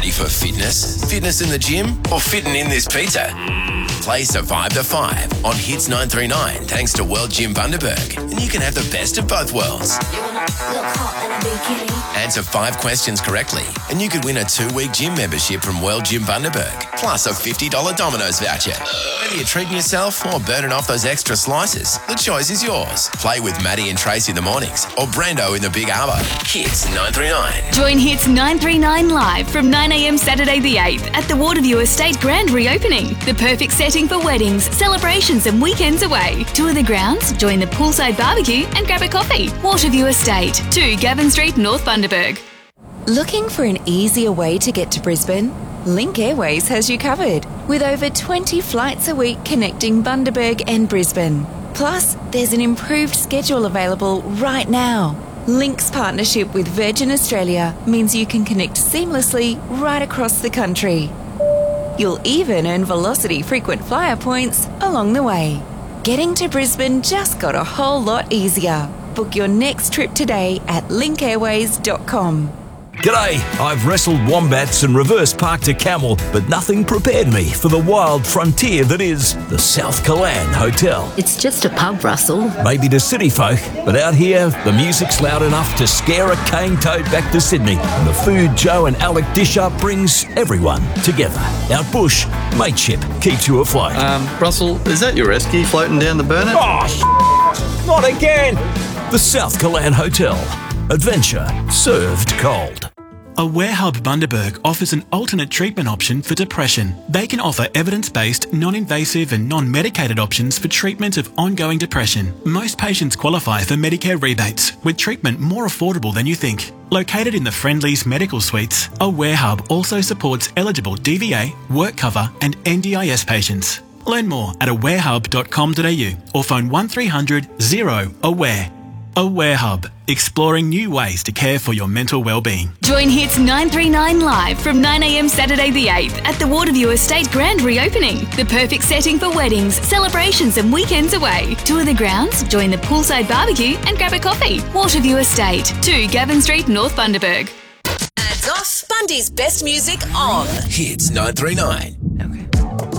Ready for fitness? Fitness in the gym or fitting in this pizza? Play Survive the 5 on Hits 939 thanks to World Gym Bundaberg, and you can have the best of both worlds. Answer 5 questions correctly and you could win a 2-week gym membership from World Gym Bundaberg, plus a $50 Domino's voucher. Whether you're treating yourself or burning off those extra slices, the choice is yours. Play with Maddie and Tracy in the mornings or Brando in the Big Arbour. Hits 939. Join Hits 939 live from 9 a.m. Saturday the 8th at the Waterview Estate Grand Reopening. The perfect setting for weddings, celebrations and weekends away. Tour the grounds, join the poolside barbecue and grab a coffee. Waterview Estate, 2 Gavin Street, North Bundaberg. Looking for an easier way to get to Brisbane? Link Airways has you covered, with over 20 flights a week connecting Bundaberg and Brisbane. Plus, there's an improved schedule available right now. Link's partnership with Virgin Australia means you can connect seamlessly right across the country. You'll even earn Velocity frequent flyer points along the way. Getting to Brisbane just got a whole lot easier. Book your next trip today at linkairways.com. G'day, I've wrestled wombats and reverse parked a camel, but nothing prepared me for the wild frontier that is the South Killaan Hotel. It's just a pub, Russell. Maybe to city folk, but out here, the music's loud enough to scare a cane toad back to Sydney. And the food Joe and Alec dish up brings everyone together. Out bush, mateship keeps you afloat. Russell, is that your rescue floating down the burner? Oh, not again! The South Killaan Hotel. Adventure served cold. Aware Hub Bundaberg offers an alternate treatment option for depression. They can offer evidence-based, non-invasive and non-medicated options for treatment of ongoing depression. Most patients qualify for Medicare rebates, with treatment more affordable than you think. Located in the Friendly's medical suites, Aware Hub also supports eligible DVA, work cover and NDIS patients. Learn more at awarehub.com.au or phone 1300 0 AWARE. Aware Hub, exploring new ways to care for your mental well-being. Join Hits 939 live from 9 a.m. Saturday the 8th at the Waterview Estate Grand Reopening. The perfect setting for weddings, celebrations and weekends away. Tour the grounds, join the poolside barbecue and grab a coffee. Waterview Estate, 2 Gavin Street, North Bundaberg. Ads off. Bundy's best music on. Hits 939.